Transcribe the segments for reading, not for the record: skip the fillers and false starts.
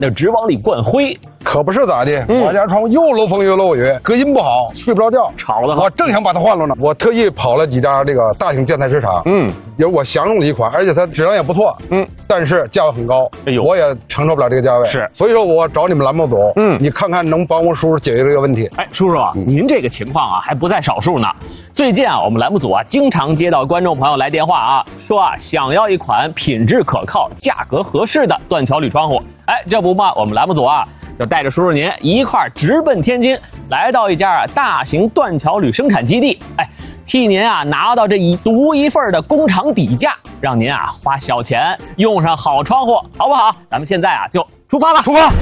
那直往里灌灰。 可不是咋的，我家窗户又漏风又漏雨，隔音不好，睡不着觉， 吵得我正想把它换了呢。我特意跑了几家这个大型建材市场，也是我详用了一款，而且它质量也不错，但是价位很高， 哎呦， 我也承受不了这个价位， 是， 所以说我找你们栏目组，你看看能帮我叔叔解决这个问题。 哎，叔叔，您这个情况啊还不在少数呢。最近啊，我们栏目组啊经常接到观众朋友来电话啊，说啊想要一款品质可靠、价格合适的断桥铝窗户。哎，这不嘛，我们栏目组啊就带着叔叔您一块直奔天津，来到一家大型断桥铝生产基地，哎，替您啊拿到这独一份的工厂底价，让您啊花小钱用上好窗户，好不好？咱们现在啊就出发吧， 出发。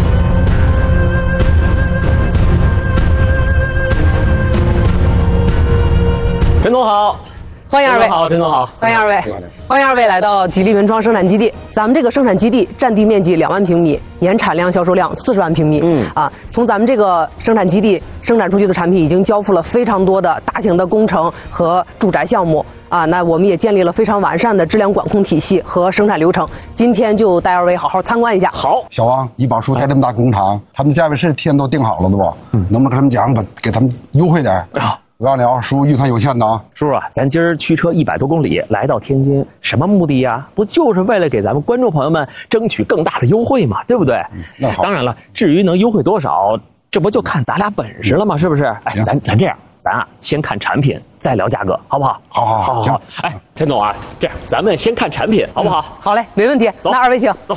陈总好， 欢迎二位。 好，陈总好， 欢迎二位，欢迎二位来到吉利文窗生产基地。咱们这个生产基地占地面积2万平米，年产量销售量40万平米。从咱们这个生产基地生产出去的产品已经交付了非常多的大型的工程和住宅项目。那我们也建立了非常完善的质量管控体系和生产流程。今天就带二位好好参观一下。 好， 小王，你把叔带这么大工厂，他们的价位是提前都定好了的不？能不能跟他们讲，给他们优惠点？我告诉你啊，叔预算有限的啊。 叔叔啊，咱今儿驱车100多公里来到天津，什么目的呀？不就是为了给咱们观众朋友们争取更大的优惠嘛，对不对？ 那好。 当然了，至于能优惠多少，这不就看咱俩本事了吗？是不是？哎，咱这样，咱啊先看产品，再聊价格，好不好？好。哎，陈总啊，这样咱们先看产品，好不好？ 好嘞，没问题。 走， 那二位请走。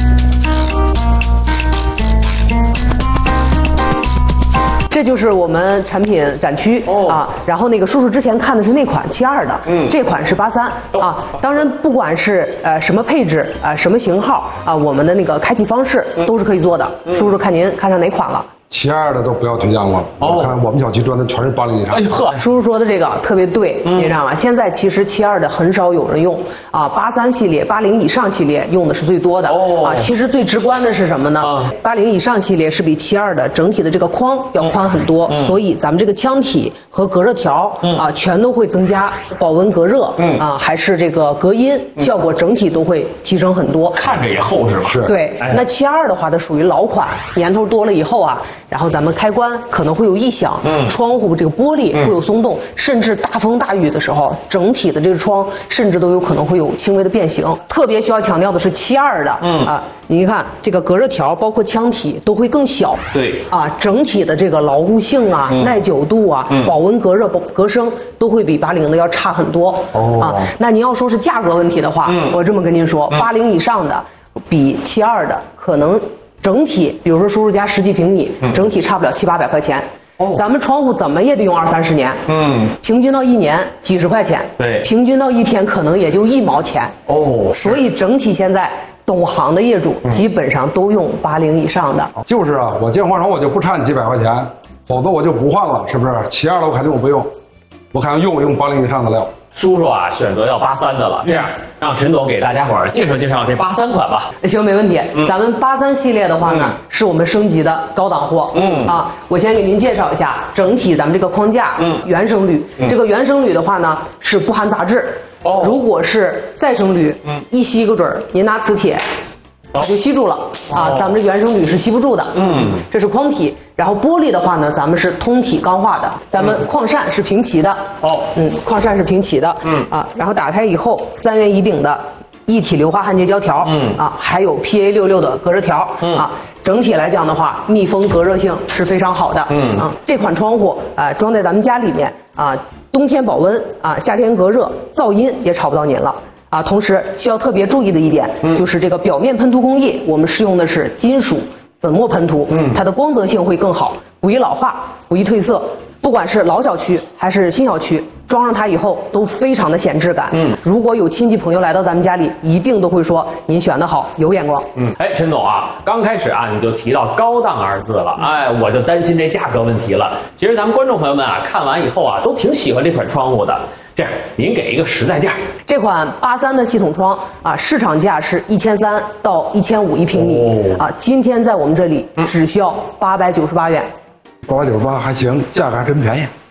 这就是我们产品展区然后那个叔叔之前看的是那款72的，这款是83当然不管是什么配置什么型号我们的那个开启方式都是可以做的。叔叔看您看上哪款了 ？72的都不要推荐了，我看我们小区装的全是80以上。 哎呦呵， 叔叔说的这个特别对，你知道吗？现在其实72的很少有人用83系列、80以上系列用的是最多的其实最直观的是什么呢？80以上系列是比72的整体的这个框要宽很多，所以咱们这个腔体和隔热条全都会增加保温隔热还是这个隔音效果整体都会提升很多， 看着也厚实嘛。 是对，那72的话它属于老款，年头多了以后然后咱们开关可能会有异响，窗户这个玻璃会有松动，甚至大风大雨的时候，整体的这个窗甚至都有可能会有轻微的变形。特别需要强调的是72的，你看这个隔热条包括腔体都会更小， 对整体的这个牢固性耐久度保温隔热隔声都会比80的要差很多那您要说是价格问题的话，我这么跟您说，80以上的比72的可能整体，比如说叔叔家10几平米，整体差不了700-800块钱。咱们窗户怎么也得用20-30年，平均到1年几十块钱， 对， 平均到1天可能也就1毛钱。所以整体现在懂行的业主基本上都用80以上的。 就是我建换窗我就不差你几百块钱，否则我就不换了，是不是？72的我肯定我不用，我肯定用80以上的料。 叔叔啊，选择要83的了。这样，让陈总给大家伙儿介绍介绍这83款吧。 行，没问题。咱们83系列的话呢，是我们升级的高档货。我先给您介绍一下整体咱们这个框架，原生铝。这个原生铝的话呢，是不含杂质。如果是再生铝，一吸个准儿，您拿磁铁就吸住了咱们这原生铝是吸不住的。这是框体。然后玻璃的话呢，咱们是通体钢化的，咱们矿扇是平齐的。矿扇是平齐的。然后打开以后，3元乙丙的一体硫化焊接胶条。还有 PA66的隔热条。整体来讲的话，密封隔热性是非常好的。这款窗户装在咱们家里面冬天保温夏天隔热，噪音也吵不到您了。同时需要特别注意的一点，就是这个表面喷涂工艺，我们使用的是金属粉末喷涂，它的光泽性会更好，不易老化，不易褪色。不管是老小区还是新小区，装上它以后都非常的显质感。如果有亲戚朋友来到咱们家里，一定都会说您选得好，有眼光。 哎，陈总啊，刚开始你就提到高档2字了，我就担心这价格问题了。其实咱们观众朋友们看完以后都挺喜欢这款窗户的。这样，您给一个实在价。这款 83的系统窗市场价是1300到1500一平米今天在我们这里只需要898元。 898还行，价格还真便宜。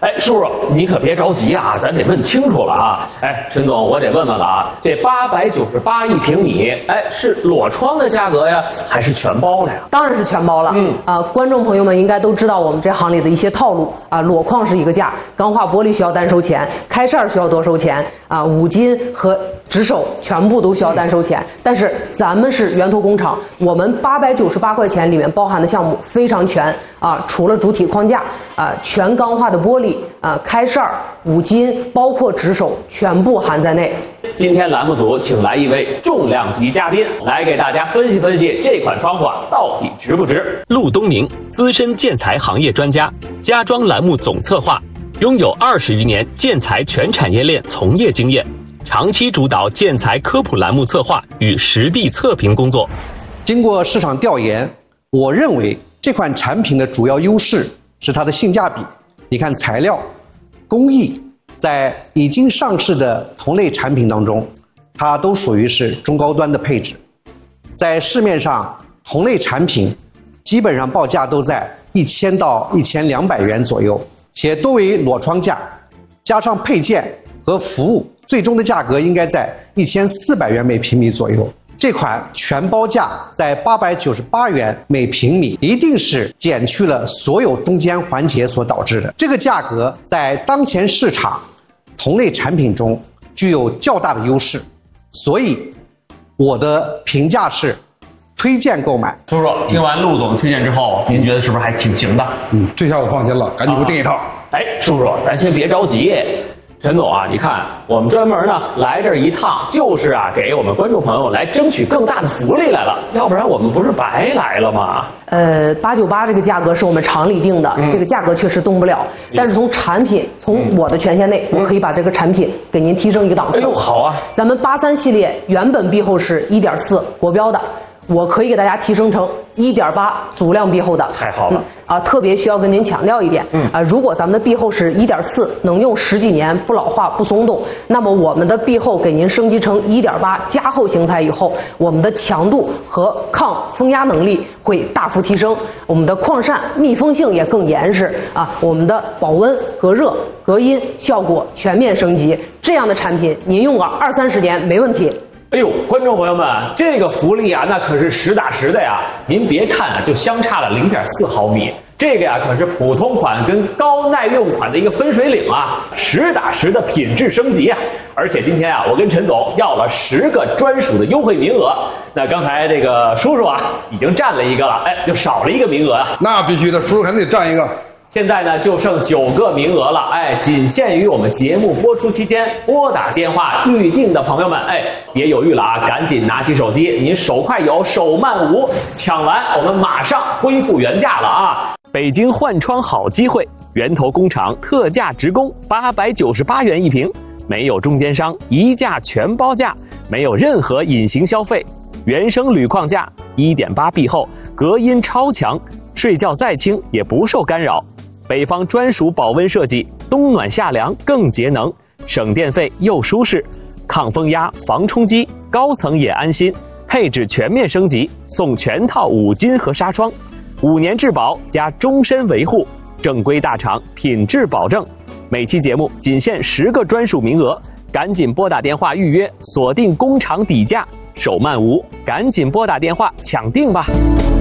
哎，叔叔，你可别着急啊，咱得问清楚了啊。哎，陈总，我得问问了啊，这898一平米，哎，是裸窗的价格呀，还是全包了呀？ 当然是全包了。观众朋友们应该都知道我们这行里的一些套路啊，裸框是一个价，钢化玻璃需要单收钱，开扇需要多收钱啊，五金和直手全部都需要单收钱。但是咱们是源头工厂，我们898块钱里面包含的项目非常全啊，除了主体框架啊，全钢化的玻璃啊，开扇、五金，包括直手全部含在内。 今天栏目组请来一位重量级嘉宾，来给大家分析分析这款窗户到底值不值。 陆东明，资深建材行业专家，家装栏目总策划，拥有20余年建材全产业链从业经验，长期主导建材科普栏目策划与实地测评工作。 经过市场调研，我认为这款产品的主要优势是它的性价比。你看材料、工艺，在已经上市的同类产品当中，它都属于是中高端的配置。在市面上，同类产品基本上报价都在1000到1200元左右，且多为裸窗价，加上配件和服务，最终的价格应该在1400元每平米左右。这款全包价在898元每平米，一定是减去了所有中间环节所导致的。这个价格在当前市场同类产品中具有较大的优势，所以我的评价是推荐购买。 叔叔，听完陆总推荐之后，您觉得是不是还挺行的？ 这下我放心了，赶紧给我订一套。 哎，叔叔，咱先别着急。陈总啊，你看我们专门呢来这儿一趟，就是啊给我们观众朋友来争取更大的福利来了，要不然我们不是白来了吗 ？898这个价格是我们厂里定的，这个价格确实动不了。但是从产品，从我的权限内，我可以把这个产品给您提升一个档次。 哎呦，好啊！ 咱们83系列原本壁厚是1.4国标的，我可以给大家提升成1.8足量壁厚的。 太好了！ 特别需要跟您强调一点，如果咱们的壁厚是1.4，能用10几年不老化不松动，那么我们的壁厚给您升级成1.8加厚型材以后，我们的强度和抗风压能力会大幅提升，我们的框扇密封性也更严实啊，我们的保温、隔热、隔音效果全面升级。这样的产品，您用个20-30年没问题。 哎呦，观众朋友们，这个福利啊，那可是实打实的呀！您别看啊，就相差了0.4毫米，这个呀可是普通款跟高耐用款的一个分水岭啊，实打实的品质升级啊！而且今天啊，我跟陈总要了10个专属的优惠名额。那刚才这个叔叔啊，已经占了一个了，哎，就少了一个名额啊。 那必须的，叔叔肯定得占一个。 现在呢，就剩9个名额了，哎，仅限于我们节目播出期间拨打电话预定的朋友们，哎，别犹豫了啊，赶紧拿起手机，您手快有，手慢无，抢完我们马上恢复原价了啊！北京换窗好机会，源头工厂特价直供，898元一平，没有中间商，一价全包价，没有任何隐形消费，原生铝框架，1.8壁厚，隔音超强，睡觉再轻也不受干扰。北方专属保温设计，冬暖夏凉更节能，省电费又舒适，抗风压、防冲击，高层也安心。配置全面升级，送全套五金和纱窗，5年质保加终身维护，正规大厂，品质保证。每期节目仅限10个专属名额，赶紧拨打电话预约，锁定工厂底价，手慢无，赶紧拨打电话抢定吧。